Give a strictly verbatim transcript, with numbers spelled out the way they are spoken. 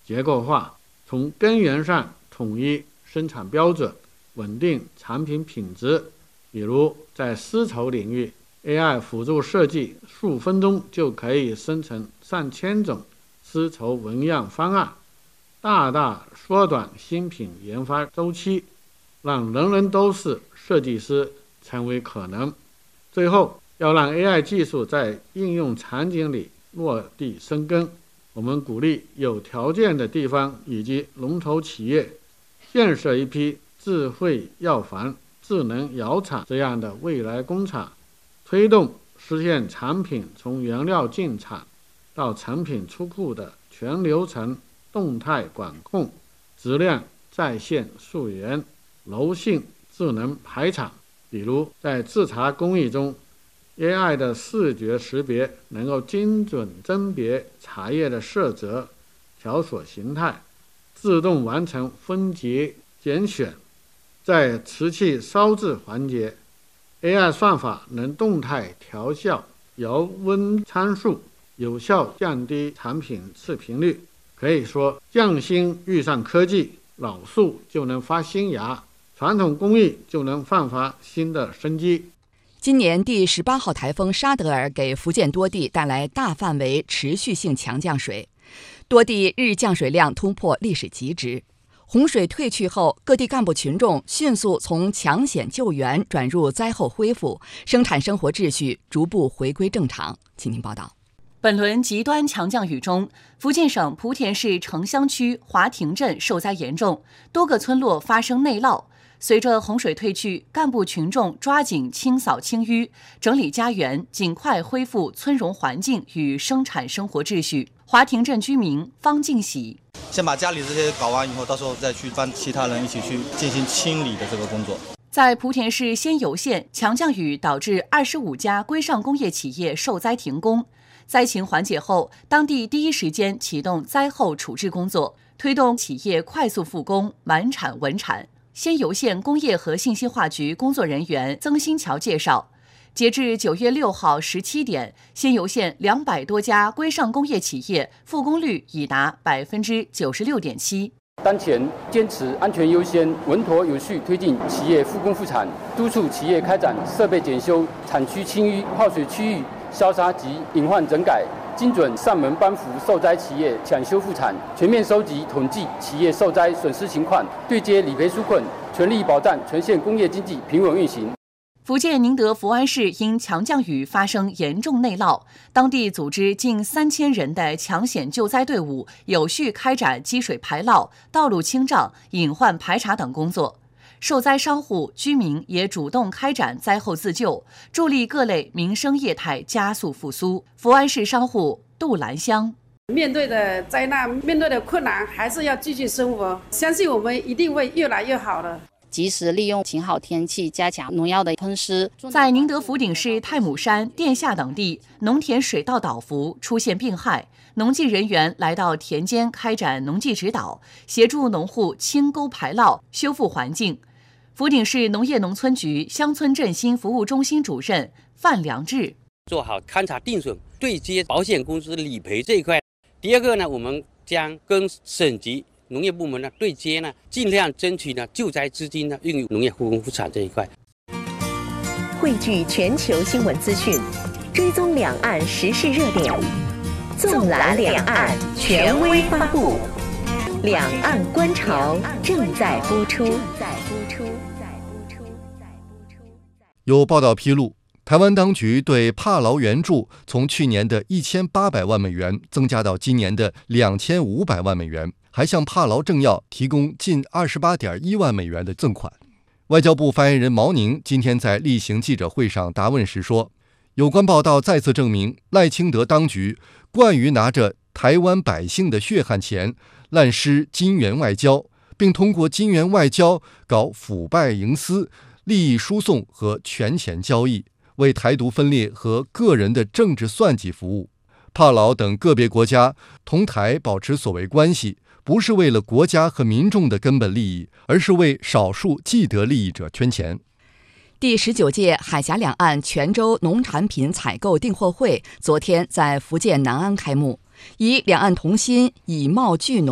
结构化，从根源上统一生产标准，稳定产品品质。比如在丝绸领域， A I 辅助设计数分钟就可以生成上千种丝绸纹样方案，大大缩短新品研发周期，让人人都是设计师成为可能。最后，要让 A I 技术在应用场景里落地生根，我们鼓励有条件的地方以及龙头企业建设一批智慧药房、智能药厂这样的未来工厂，推动实现产品从原料进厂到成品出库的全流程动态管控，质量在线溯源，柔性智能排场。比如在制茶工艺中， A I 的视觉识别能够精准甄别茶叶的色泽、条索形态，自动完成分级拣选。在瓷器烧制环节， A I 算法能动态调校窑温参数，有效降低产品次频率。可以说，匠心遇上科技，老树就能发新芽，传统工艺就能焕发新的生机。 今年第十八号台风沙德尔给福建多地带来大范围持续性强降水，多地日降水量突破历史极值。洪水退去后，各地干部群众迅速从抢险救援转入灾后恢复，生产生活秩序逐步回归正常。请听报道。 本轮极端强降雨中，福建省莆田市城乡区华亭镇受灾严重，多个村落发生内涝。随着洪水退去，干部群众抓紧清扫清淤，整理家园，尽快恢复村容环境与生产生活秩序。华亭镇居民方敬喜： 先把家里这些搞完以后，到时候再去帮其他人一起去进行清理的这个工作。 在莆田市仙游县，强降雨导致二十五家规上工业企业受灾停工。灾情缓解后，当地第一时间启动灾后处置工作，推动企业快速复工，满产稳产。仙游县工业和信息化局工作人员曾新桥介绍，截至九月六号十七点，仙游县两百多家规上工业企业复工率已达百分之九十六点七。 当前坚持安全优先，稳妥有序推进企业复工复产，督促企业开展设备检修、产区清淤、泡水区域消杀及隐患整改，精准上门颁服受灾企业抢修复产，全面收集统计企业受灾损失情况，对接理赔纾困，全力保障全县工业经济平稳运行。 福建宁德福安市因强降雨发生严重内涝，当地组织近三千人的抢险救灾队伍，有序开展积水排涝、道路清障、隐患排查等工作。受灾商户、居民也主动开展灾后自救，助力各类民生业态加速复苏。福安市商户杜兰香： 面对的灾难，面对的困难，还是要继续生活，相信我们一定会越来越好的。 及时利用晴好天气，加强农药的喷施。 在宁德福鼎市太姥山、殿下等地，农田水稻倒伏出现病害，农技人员来到田间开展农技指导，协助农户清沟排涝，修复环境。福鼎市农业农村局乡村振兴服务中心主任范良志： 做好勘察定损、对接保险公司理赔这一块。第二个呢，我们将跟省级农业部门呢对接呢，尽量争取呢救灾资金呢用于农业复工复产这一块。 汇聚全球新闻资讯，追踪两岸时事热点，纵览两岸权威发布。两岸观潮正在播出。 有报道披露，台湾当局对帕劳援助从去年的一千八百万美元增加到今年的两千五百万美元，还向帕劳政要提供近二十八点一万美元的赠款。外交部发言人毛宁今天在例行记者会上答问时说，有关报道再次证明赖清德当局惯于拿着台湾百姓的血汗钱滥施金援外交，并通过金援外交搞腐败营私、利益输送和权钱交易，为台独分裂和个人的政治算计服务。帕劳等个别国家同台保持所谓关系，不是为了国家和民众的根本利益，而是为少数既得利益者圈钱。 第十九届海峡两岸泉州农产品采购订货会昨天在福建南安开幕，以两岸同心、以贸聚农